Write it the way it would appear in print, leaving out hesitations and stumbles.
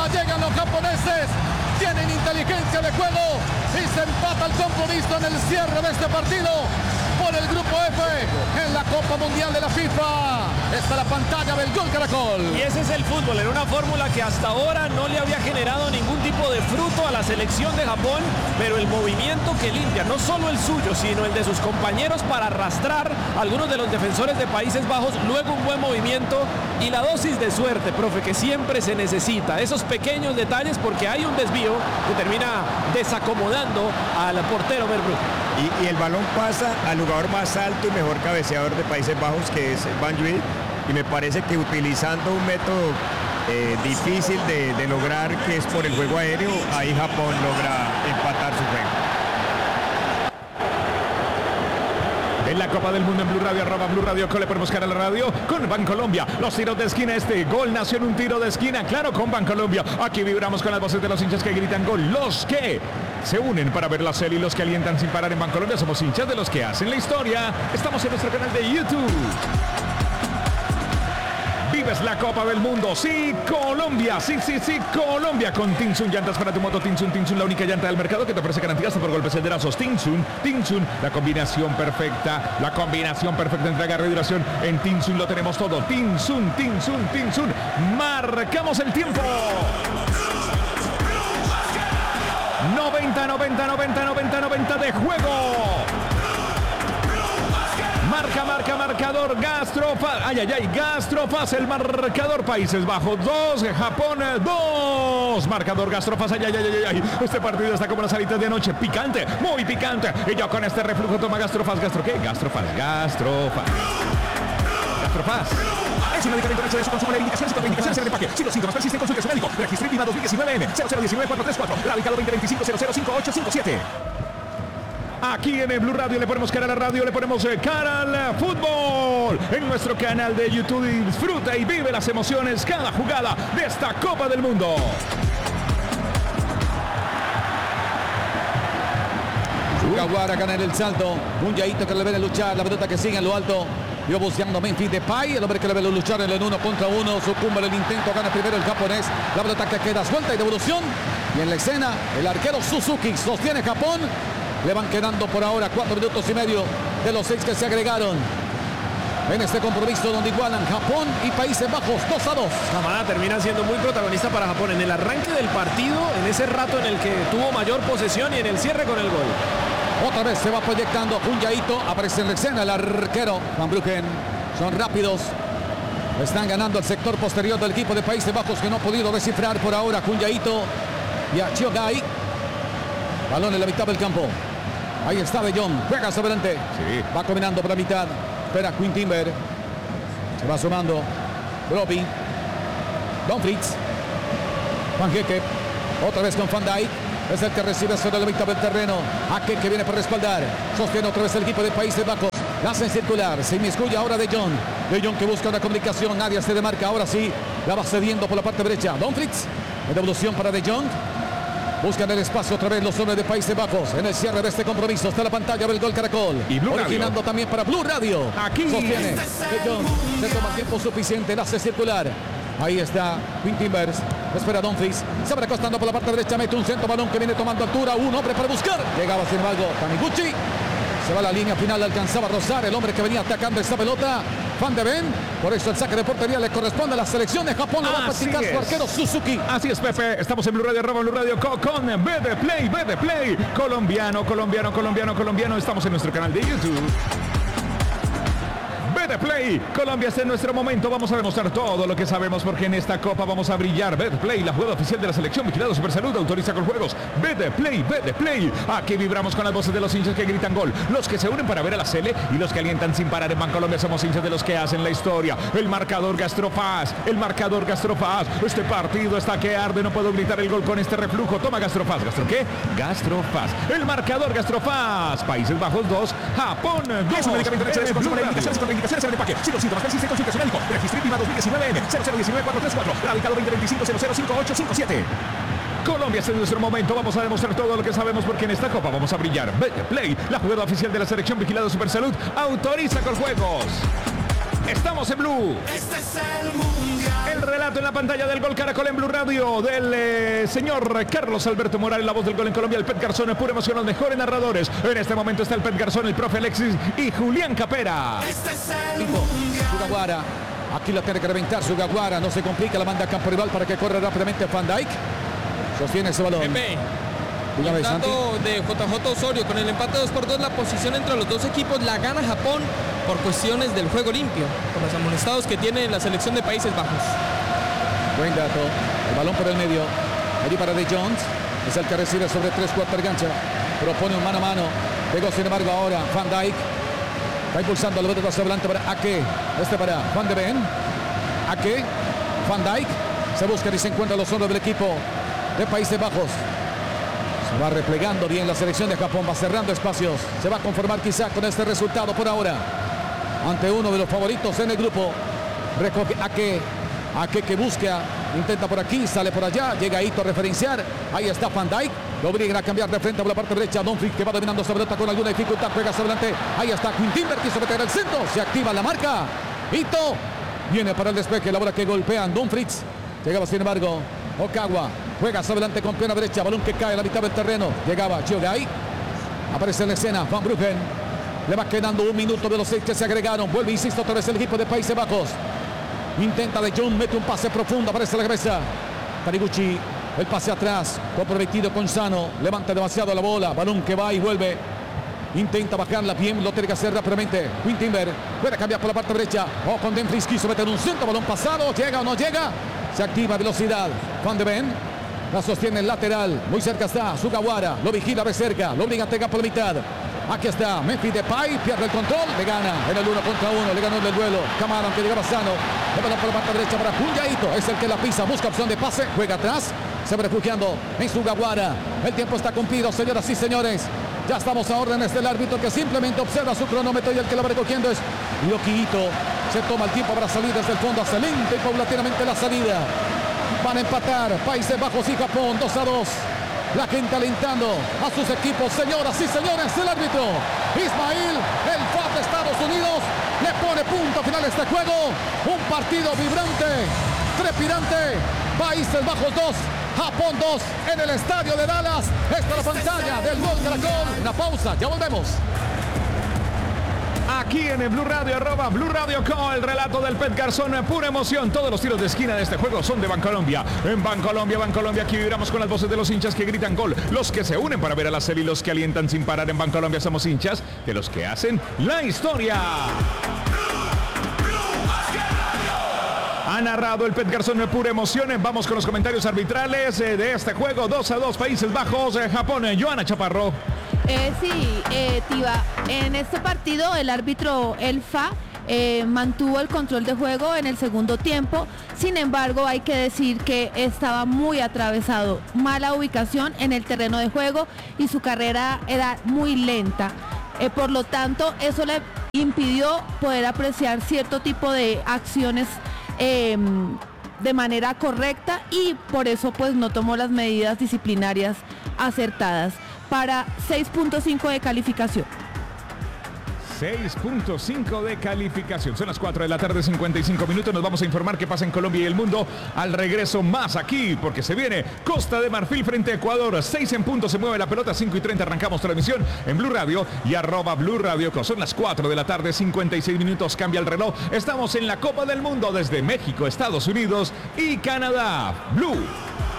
llegan los japoneses. Tienen inteligencia de juego y se empata el compromiso en el cierre de este partido por el Grupo F en la Copa Mundial de la FIFA. Está la pantalla del Gol Caracol. Y ese es el fútbol, en una fórmula que hasta ahora no le había generado ningún tipo de fruto a la selección de Japón, pero el movimiento que limpia, no solo el suyo, sino el de sus compañeros para arrastrar a algunos de los defensores de Países Bajos, luego un buen movimiento y la dosis de suerte, profe, que siempre se necesita, esos pequeños detalles, porque hay un desvío que termina desacomodando al portero Verbrugge. Y el balón pasa al jugador más alto y mejor cabeceador de Países Bajos, que es Van Juid, y me parece que utilizando un método difícil de lograr, que es por el juego aéreo, ahí Japón logra empatar su juego. En la Copa del Mundo en Blue Radio, @Blue Radio, le podemos buscar a la radio con Bancolombia. Los tiros de esquina, este gol nació en un tiro de esquina, claro, con Bancolombia. Aquí vibramos con las voces de los hinchas que gritan gol. Los que se unen para ver la serie y los que alientan sin parar en Bancolombia. Somos hinchas de los que hacen la historia. Estamos en nuestro canal de YouTube. Vives la Copa del Mundo, sí, Colombia, sí, Colombia, con Tinsun, llantas para tu moto, Tinsun, la única llanta del mercado que te ofrece garantías por golpes cederazos. Tinsun, la combinación perfecta entre agarre y duración. En Tinsun lo tenemos todo. Tinsun, marcamos el tiempo. 90 de juego. Marcador, Gastrofaz, Gastrofaz, el marcador, Países Bajos 2, Japón 2, marcador Gastrofaz, este partido está como las alitas de anoche, picante, muy picante, y yo con este reflujo toma Gastrofaz, Gastrofaz. Es un medicamento hecho de su consumo de indicaciones y contraindicaciones en el empaque. Si los síntomas persisten, consulte a su médico. Registro INVIMA 2019N 0019-434, Radicado 2025-005857. Aquí en el Blue Radio le ponemos cara a la radio, le ponemos cara al fútbol. En nuestro canal de YouTube disfruta y vive las emociones cada jugada de esta Copa del Mundo. Caguara gana en el salto. Un Yaito que le ve luchar, la pelota que sigue en lo alto. Yo buscando Memphis Depay, el hombre que le ve luchar en el 1 contra 1. Sucumbe en el intento, gana primero el japonés. La pelota que queda suelta y devolución. Y en la escena, el arquero Suzuki sostiene Japón. Le van quedando por ahora 4 minutos y medio de los 6 que se agregaron en este compromiso donde igualan Japón y Países Bajos 2-2. Kamada termina siendo muy protagonista para Japón en el arranque del partido, en ese rato en el que tuvo mayor posesión y en el cierre con el gol. Otra vez se va proyectando un Yaito, aparece en la escena el arquero Van Bruggen. Son rápidos, están ganando el sector posterior del equipo de Países Bajos, que no ha podido descifrar por ahora un Yaito y a Chiogai. Balón en la mitad del campo. Ahí está De Jong, juega sobre adelante. Sí. Va combinando por la mitad. Espera Quinn Timber. Se va sumando Broby. Don Fritz. Van Geke. Otra vez con Van Dijk. Es el que recibe sobre la mitad del terreno. Ake que viene por respaldar. Sostiene otra vez el equipo de Países Bajos. La hacen circular. Se inmiscuye ahora De Jong. De Jong que busca una comunicación. Nadie se demarca. Ahora sí. La va cediendo por la parte derecha. Don Fritz. La devolución para De Jong. Buscan el espacio otra vez los hombres de Países Bajos en el cierre de este compromiso. Está la pantalla del Gol Caracol. Y Blue originando Radio. También para Blue Radio. Aquí. Sostiene. De Jong. Se toma tiempo suficiente. La hace circular. Ahí está Quinn Timbers. Espera Don Fritz. Se va recostando por la parte derecha. Mete un centro, balón que viene tomando altura. Un hombre para buscar. Llegaba sin embargo Taniguchi. Se va a la línea final. Alcanzaba a rozar el hombre que venía atacando esta pelota. Van de Ven. Por eso el saque de portería le corresponde a la selección de Japón. Lo va a practicar su arquero Suzuki. Así es, Pepe. Estamos en Blue Radio, Blue Radio con B de Play. Colombiano. Estamos en nuestro canal de YouTube. Bet Play, Colombia está en nuestro momento. Vamos a demostrar todo lo que sabemos porque en esta copa vamos a brillar. Bet Play, la jugada oficial de la selección. Vigilado Supersalud, autoriza con juegos. Bet Play. Aquí vibramos con las voces de los hinchas que gritan gol. Los que se unen para ver a la Sele y los que alientan sin parar en Bancolombia. Somos hinchas de los que hacen la historia. El marcador Gastrofaz. Este partido está que arde. No puedo gritar el gol con este reflujo. Toma Gastrofaz. ¿Gastro qué? Gastrofaz. El marcador Gastrofaz. Países Bajos 2, Japón 2. Es un medicamento hecho de su consumo de indicaciones y contraindicaciones en el empaque. Si los síntomas persisten, consulte a su médico. Registro INVIMA 2019N 0019-434, Radicado 2025-005857. Colombia está en nuestro momento. Vamos a demostrar todo lo que sabemos porque en esta copa vamos a brillar. Bet Play, la jugada oficial de la selección. Vigilado Supersalud, autoriza con juegos. Estamos en Blue. Este es el mundial. El relato en la pantalla del Gol Caracol en Blue Radio del señor Carlos Alberto Morales, la voz del gol en Colombia, el Pet Garzón, pura emoción, los mejores narradores. En este momento está el Pet Garzón, el profe Alexis y Julián Capera. Sugawara, aquí la tiene que reventar Sugawara, no se complica, la manda a campo rival para que corra rápidamente Van Dijk. Sostiene ese balón. El dato de JJ Osorio, con el empate 2-2, la posición entre los dos equipos la gana Japón por cuestiones del juego limpio, por los amonestados que tiene la selección de Países Bajos. Buen dato, el balón por el medio, allí para De Jones, es el que recibe sobre 3/4 gancha, propone un mano a mano, pegó sin embargo ahora Van Dijk, va impulsando el bote hacia adelante para Ake, para Van de Ven, Ake, Van Dijk, se busca y se encuentra los hombres del equipo de Países Bajos. Se va replegando bien la selección de Japón, va cerrando espacios, se va a conformar quizá con este resultado por ahora, ante uno de los favoritos en el grupo. Recoge Ake que busca, intenta por aquí, sale por allá, llega Ito a referenciar, ahí está Van Dijk, lo obligan a cambiar de frente por la parte derecha, Dumfries que va dominando esa pelota con alguna dificultad, juega hacia adelante, ahí está Quinn Timber, quiso meter el centro, se activa la marca, Ito, viene para el despeje, la bola que golpean Dumfries, llegaba sin embargo Okawa, juega hacia adelante con pierna derecha, balón que cae a la mitad del terreno, llegaba Giogai, aparece en la escena Van Bruggen, le va quedando un minuto de los 6 que se agregaron, vuelve, insisto, otra vez el equipo de Países Bajos, intenta De Jong, mete un pase profundo, aparece la cabeza, Taniguchi, el pase atrás, comprometido con Sano, levanta demasiado la bola, balón que va y vuelve, intenta bajarla bien, lo tiene que hacer rápidamente, Quinn Timber, puede cambiar por la parte derecha, con Dumfries quiso meter un centro, balón pasado, llega o no llega, se activa velocidad, Van de Ven, la sostiene el lateral, muy cerca está Sugawara, lo vigila de cerca, lo obliga a pegar por la mitad, aquí está Memphis Depay, pierde el control, le gana en el 1 contra 1, le ganó en el duelo, Camara aunque llegaba Sano, le va por la parte derecha para Junyaito, es el que la pisa, busca opción de pase, juega atrás, se va refugiando en Sugawara, el tiempo está cumplido, señoras y señores, ya estamos a órdenes del árbitro que simplemente observa su cronómetro y el que lo va recogiendo es Yoki Ito, se toma el tiempo para salir desde el fondo, hace lenta y paulatinamente la salida, van a empatar Países Bajos y Japón 2-2. La gente alentando a sus equipos, señoras y señores, el árbitro Ismail, el FAB de Estados Unidos, le pone punto final a este juego. Un partido vibrante, trepidante. Países Bajos 2, Japón 2 en el estadio de Dallas. Esta es la pantalla del Gol Caracol. Una pausa, ya volvemos. Aquí en el Blue Radio, @ Blue Radio Co, el relato del Pet Garzón, pura emoción. Todos los tiros de esquina de este juego son de Bancolombia. En Bancolombia, aquí vibramos con las voces de los hinchas que gritan gol. Los que se unen para ver a la serie y los que alientan sin parar. En Bancolombia somos hinchas de los que hacen la historia. Ha narrado el Pet Garzón, pura emoción. Vamos con los comentarios arbitrales de este juego. 2-2, Países Bajos, Japón. Joana Chaparro. Sí, Tiva, en este partido el árbitro Elfa mantuvo el control de juego en el segundo tiempo, sin embargo hay que decir que estaba muy atravesado, mala ubicación en el terreno de juego y su carrera era muy lenta, por lo tanto eso le impidió poder apreciar cierto tipo de acciones de manera correcta y por eso pues no tomó las medidas disciplinarias acertadas. Para 6.5 de calificación. 6.5 de calificación. Son las 4 de la tarde, 55 minutos. Nos vamos a informar qué pasa en Colombia y el mundo. Al regreso más aquí, porque se viene Costa de Marfil frente a Ecuador. 6 en punto, se mueve la pelota. 5:30 arrancamos transmisión en Blue Radio y @ Blue Radio. Son las 4 de la tarde, 56 minutos. Cambia el reloj. Estamos en la Copa del Mundo desde México, Estados Unidos y Canadá. Blue